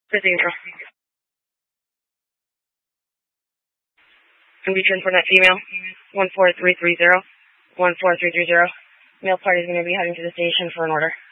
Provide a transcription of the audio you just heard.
Cathedral. Can we transport that female? 14330. 14330. Male party is going to be heading to the station for an order.